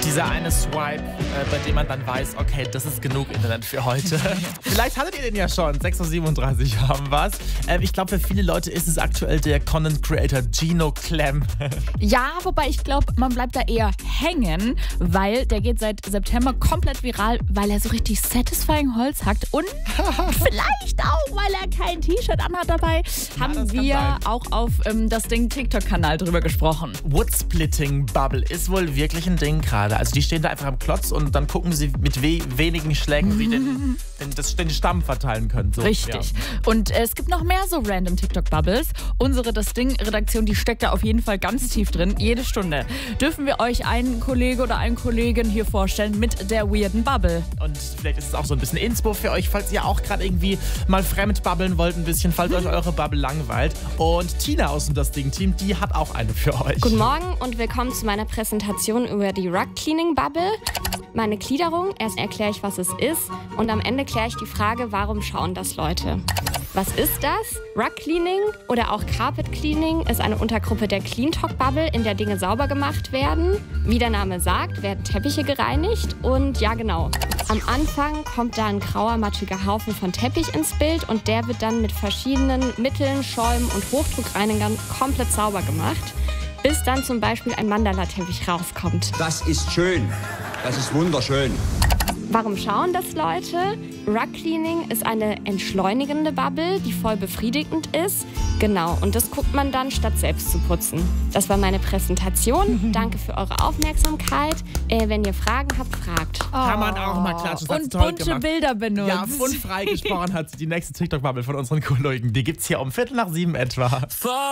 Dieser eine Swipe, bei dem man dann weiß, okay, das ist genug Internet für heute. Vielleicht hattet ihr den ja schon. 6:37 Uhr haben wir's. Ich glaube, für viele Leute ist es aktuell der Content Creator Gino Clem. Ja, wobei ich glaube, man bleibt da eher hängen, weil der geht seit September komplett viral, weil er so richtig satisfying Holz hackt und vielleicht auch, weil er kein T-Shirt anhat dabei, haben wir auch auf das Ding TikTok-Kanal drüber gesprochen. Woodsplitting Bubble ist wohl wirklich ein Ding gerade. Also die stehen da einfach am Klotz und dann gucken sie, mit wenigen Schlägen sie den Stamm verteilen können. So, Richtig. Ja. Und es gibt noch mehr so random TikTok-Bubbles. Unsere Das Ding-Redaktion, die steckt da auf jeden Fall ganz tief drin. Jede Stunde dürfen wir euch einen Kollege oder eine Kollegin hier vorstellen mit der weirden Bubble. Und vielleicht ist es auch so ein bisschen Inspo für euch, falls ihr auch gerade irgendwie mal fremd babbeln wollt ein bisschen, falls euch eure Bubble langweilt. Und Tina aus dem Das Ding-Team, die hat auch eine für euch. Guten Morgen und willkommen zu meiner Präsentation über die Rug Cleaning Bubble. Meine Gliederung, erst erkläre ich, was es ist und am Ende kläre ich die Frage, warum schauen das Leute? Was ist das? Rug Cleaning oder auch Carpet Cleaning ist eine Untergruppe der Clean Talk Bubble, in der Dinge sauber gemacht werden. Wie der Name sagt, werden Teppiche gereinigt und ja genau. Am Anfang kommt da ein grauer, matschiger Haufen von Teppich ins Bild und der wird dann mit verschiedenen Mitteln, Schäumen und Hochdruckreinigern komplett sauber gemacht, bis dann zum Beispiel ein Mandala-Teppich rauskommt. Das ist schön. Das ist wunderschön. Warum schauen das Leute? Rug Cleaning ist eine entschleunigende Bubble, die voll befriedigend ist. Genau, und das guckt man dann, statt selbst zu putzen. Das war meine Präsentation. Danke für eure Aufmerksamkeit. Wenn ihr Fragen habt, fragt. Kann man auch mal klatschen. Das hat sie Und toll bunte gemacht. Bilder benutzt. Ja, und frei gesprochen hat sie die nächste TikTok-Bubble von unseren Kollegen. Die gibt's hier um 6:45 etwa.